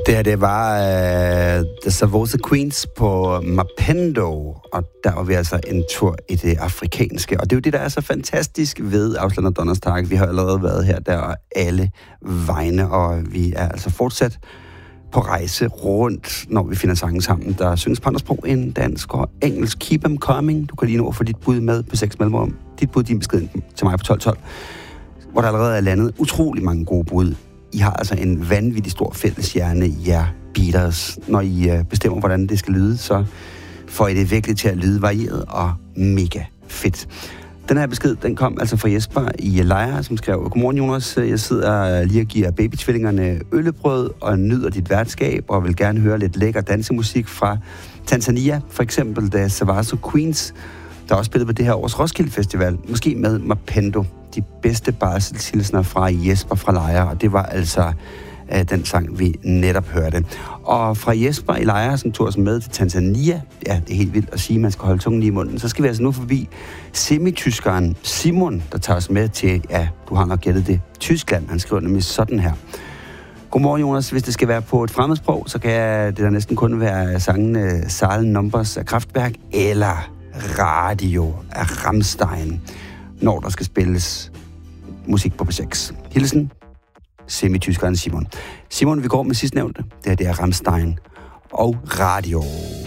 Det var The Savosa Queens på Mapendo, og der var vi altså en tur i det afrikanske. Og det er jo det, der er så fantastisk ved Ausland og Donnerstag. Vi har allerede været her, der og alle vegne, og vi er altså fortsat på rejse rundt, når vi finder sangen sammen. Der synges på andre sprog end dansk og engelsk. Keep them coming. Du kan lige nå at få dit bud med på 6 mellemrum. Dit bud, din besked til mig på 1212, hvor der allerede er landet utrolig mange gode bud. I har altså en vanvittig stor fælleshjerne, jer beaters. Når I bestemmer, hvordan det skal lyde, så får I det virkelig til at lyde varieret og mega fedt. Den her besked, den kom altså fra Jesper i Lejre, som skrev: Godmorgen, Jonas. Jeg sidder lige og giver babytvillingerne øllebrød og nyder dit værtskab, og vil gerne høre lidt lækker dansemusik fra Tanzania. For eksempel da Savosa Queens, der også spillede på det her års Roskilde Festival, måske med Mapendo. De bedste barselshilsner fra Jesper fra Lejre, og det var altså den sang, vi netop hørte. Og fra Jesper i Lejre, som tog os med til Tanzania, ja, det er helt vildt at sige, at man skal holde tungen lige i munden, så skal vi altså nu forbi semityskeren Simon, der tager os med til, ja, du har nok gættet det, Tyskland. Han skriver nemlig sådan her: Godmorgen, Jonas. Hvis det skal være på et fremmedsprog, så kan det da næsten kun være sangene Zahlen Numbers af Kraftwerk eller Radio af Rammstein, når der skal spilles musik på P6. Hilsen, semityskeren Simon. Simon, vi går med sidstnævnte. Det er Rammstein og Radio.